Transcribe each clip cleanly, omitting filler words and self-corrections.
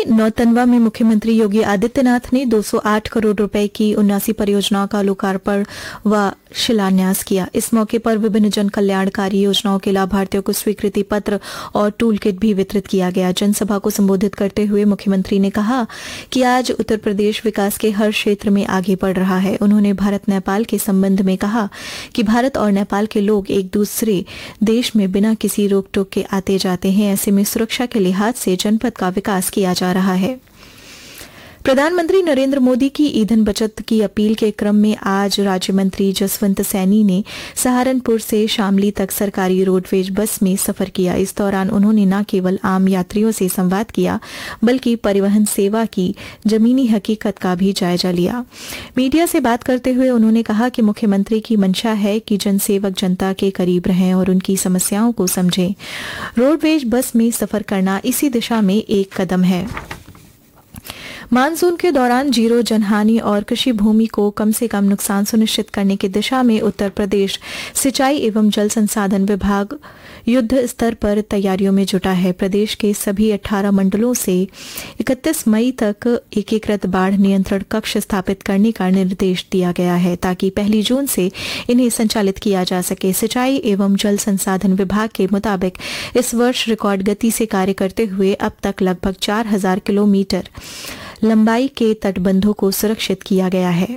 नौतनवा में मुख्यमंत्री योगी आदित्यनाथ ने 208 करोड़ रुपए की 79 परियोजनाओं का लोकार्पण व शिलान्यास किया। इस मौके पर विभिन्न जन कल्याणकारी योजनाओं के लाभार्थियों को स्वीकृति पत्र और टूल किट भी वितरित किया गया। जनसभा को संबोधित करते हुए मुख्यमंत्री ने कहा कि आज उत्तर प्रदेश विकास के हर क्षेत्र में आगे बढ़ रहा है। उन्होंने भारत नेपाल के संबंध में कहा कि भारत और नेपाल के लोग एक दूसरे देश में बिना किसी रोक टोक के आते जाते हैं। ऐसे में सुरक्षा के लिहाज से जनपद का विकास किया जा रहा है। प्रधानमंत्री नरेंद्र मोदी की ईंधन बचत की अपील के क्रम में आज राज्य मंत्री जसवंत सैनी ने सहारनपुर से शामली तक सरकारी रोडवेज बस में सफर किया। इस दौरान उन्होंने न केवल आम यात्रियों से संवाद किया बल्कि परिवहन सेवा की जमीनी हकीकत का भी जायजा लिया। मीडिया से बात करते हुए उन्होंने कहा कि मुख्यमंत्री की मंशा है कि जनसेवक जनता के करीब रहें और उनकी समस्याओं को समझें। रोडवेज बस में सफर करना इसी दिशा में एक कदम है। मानसून के दौरान जीरो जनहानि और कृषि भूमि को कम से कम नुकसान सुनिश्चित करने की दिशा में उत्तर प्रदेश सिंचाई एवं जल संसाधन विभाग युद्ध स्तर पर तैयारियों में जुटा है। प्रदेश के सभी 18 मंडलों से 31 मई तक एकीकृत बाढ़ नियंत्रण कक्ष स्थापित करने का निर्देश दिया गया है ताकि 1 जून से इन्हें संचालित किया जा सके। सिंचाई एवं जल संसाधन विभाग के मुताबिक इस वर्ष रिकॉर्ड गति से कार्य करते हुए अब तक लगभग 4000 किलोमीटर लंबाई के तटबंधों को सुरक्षित किया गया है।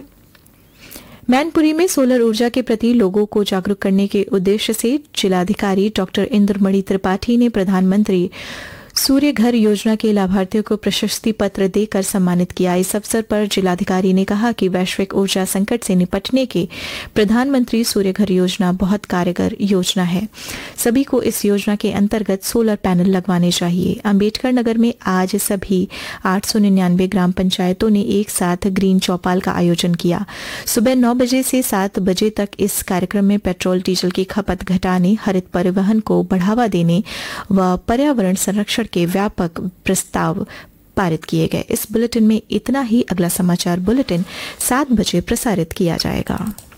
मैनपुरी में सोलर ऊर्जा के प्रति लोगों को जागरूक करने के उद्देश्य से जिलाधिकारी डॉक्टर इंद्रमणि त्रिपाठी ने प्रधानमंत्री सूर्य घर योजना के लाभार्थियों को प्रशस्ति पत्र देकर सम्मानित किया। इस अवसर पर जिलाधिकारी ने कहा कि वैश्विक ऊर्जा संकट से निपटने के प्रधानमंत्री सूर्य घर योजना बहुत कारगर योजना है। सभी को इस योजना के अंतर्गत सोलर पैनल लगवाने चाहिए। अंबेडकर नगर में आज सभी 899 ग्राम पंचायतों ने एक साथ ग्रीन चौपाल का आयोजन किया। सुबह 9 बजे से 7 बजे तक इस कार्यक्रम में पेट्रोल डीजल की खपत घटाने, हरित परिवहन को बढ़ावा देने व पर्यावरण संरक्षण के व्यापक प्रस्ताव पारित किए गए। इस बुलेटिन में इतना ही। अगला समाचार बुलेटिन 7 बजे प्रसारित किया जाएगा।